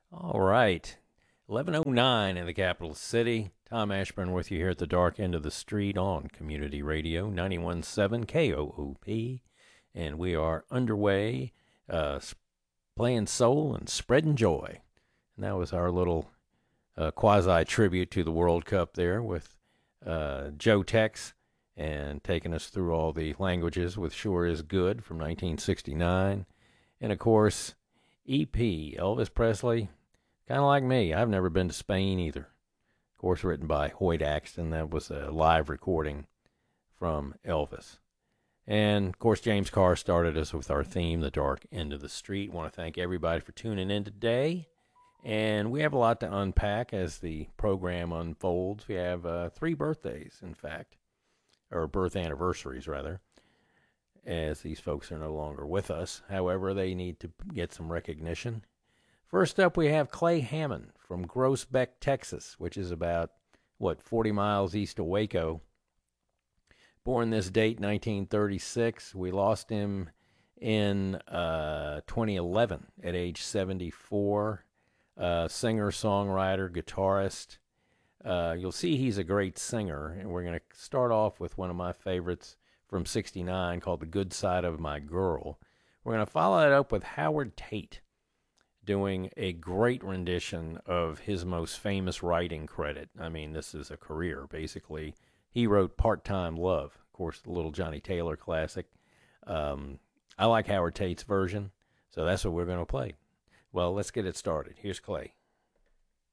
All right. 11:09 in the capital city. Tom Ashburn with you here at the dark end of the street on Community Radio 91.7 KOOP. And we are underway uh, playing soul and spreading joy. And that was our little quasi tribute to the World Cup there with Joe Tex and taking us through all the languages with Sure Is Good from 1969. And of course, EP, Elvis Presley, kind of like me. I've never been to Spain either. Of course, written by Hoyt Axton. That was a live recording from Elvis. And of course, James Carr started us with our theme, The Dark End of the Street. I want to thank everybody for tuning in today. And we have a lot to unpack as the program unfolds. We have three birthdays, in fact, or birth anniversaries, rather, as these folks are no longer with us. However, they need to get some recognition. First up, we have Clay Hammond from Groesbeck, Texas, which is about, 40 miles east of Waco. Born this date, 1936. We lost him in 2011 at age 74. Singer, songwriter, guitarist. You'll see he's a great singer, and we're going to start off with one of my favorites from 69 called The Good Side of My Girl. We're going to follow that up with Howard Tate doing a great rendition of his most famous writing credit. I mean, this is a career, basically. He wrote Part-Time Love, of course, the little Johnny Taylor classic. I like Howard Tate's version, so that's what we're going to play. Well, let's get it started. Here's Clay.